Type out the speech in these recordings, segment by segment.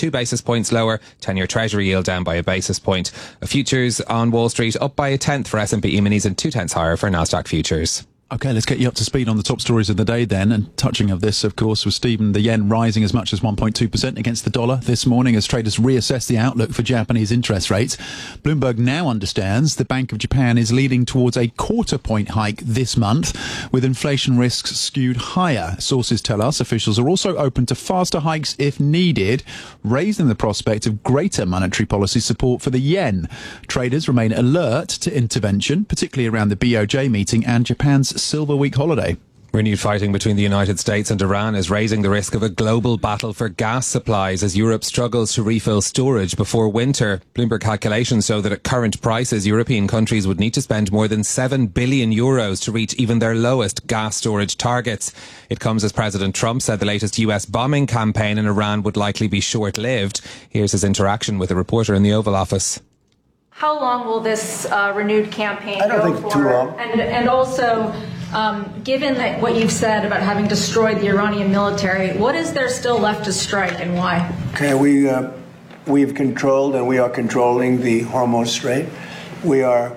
2 basis points lower. 10-year Treasury yield down by a basis point. Futures on Wall Street up by 1/10 for S&P E-minis and 0.2 higher for Nasdaq futures. OK, let's get you up to speed on the top stories of the day then. And touching of this, of course, was Stephen, the yen rising as much as 1.2% against the dollar this morning as traders reassess the outlook for Japanese interest rates. Bloomberg now understands the Bank of Japan is leading towards a quarter-point hike this month, with inflation risks skewed higher. Sources tell us officials are also open to faster hikes if needed, raising the prospect of greater monetary policy support for the yen. Traders remain alert to intervention, particularly around the BOJ meeting and Japan's Silver Week holiday. Renewed fighting between the United States and Iran is raising the risk of a global battle for gas supplies as Europe struggles to refill storage before winter. Bloomberg calculations show that at current prices, European countries would need to spend more than €7 billion to reach even their lowest gas storage targets. It comes as President Trump said the latest US bombing campaign in Iran would likely be short-lived. Here's his interaction with a reporter in the Oval Office. How long will this renewed campaign go for? I don't think too long. And also, given that what you've said about having destroyed the Iranian military, what is there still left to strike and why? Okay, we've controlled and we are controlling the Hormuz Strait. We are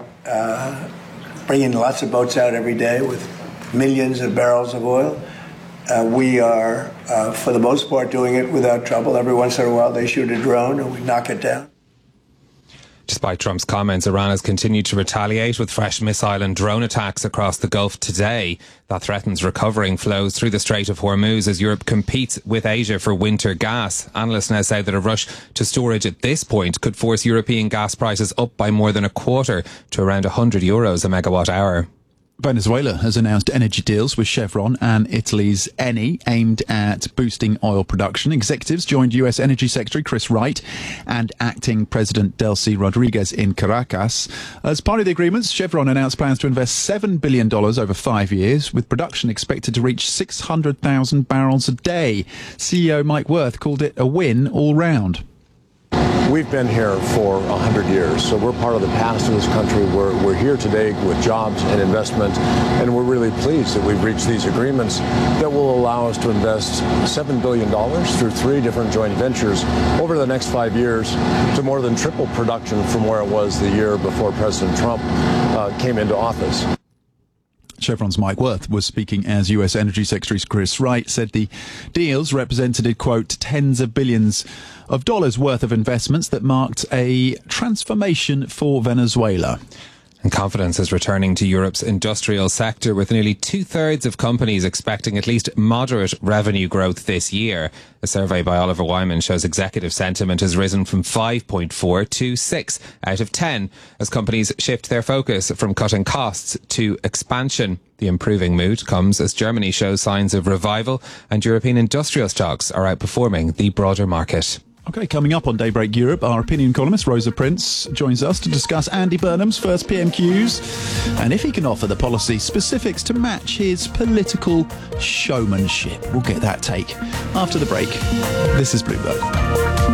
bringing lots of boats out every day with millions of barrels of oil. We are, for the most part, doing it without trouble. Every once in a while they shoot a drone and we knock it down. Despite Trump's comments, Iran has continued to retaliate with fresh missile and drone attacks across the Gulf today. That threatens recovering flows through the Strait of Hormuz as Europe competes with Asia for winter gas. Analysts now say that a rush to storage at this point could force European gas prices up by more than a quarter to around €100 a megawatt hour. Venezuela has announced energy deals with Chevron and Italy's Eni aimed at boosting oil production. Executives joined US Energy Secretary Chris Wright and acting President Delcy Rodriguez in Caracas. As part of the agreements, Chevron announced plans to invest $7 billion over 5 years, with production expected to reach 600,000 barrels a day. CEO Mike Wirth called it a win all round. We've been here for 100 years, so we're part of the past of this country. We're here today with jobs and investment, and we're really pleased that we've reached these agreements that will allow us to invest $7 billion through 3 different joint ventures over the next 5 years to more than triple production from where it was the year before President Trump came into office. Chevron's Mike Wirth was speaking as US Energy Secretary Chris Wright said the deals represented, quote, tens of billions of dollars worth of investments that marked a transformation for Venezuela. And confidence is returning to Europe's industrial sector, with nearly 2/3 of companies expecting at least moderate revenue growth this year. A survey by Oliver Wyman shows executive sentiment has risen from 5.4 to 6 out of 10 as companies shift their focus from cutting costs to expansion. The improving mood comes as Germany shows signs of revival and European industrial stocks are outperforming the broader market. OK, coming up on Daybreak Europe, our opinion columnist Rosa Prince joins us to discuss Andy Burnham's first PMQs and if he can offer the policy specifics to match his political showmanship. We'll get that take after the break. This is Bloomberg.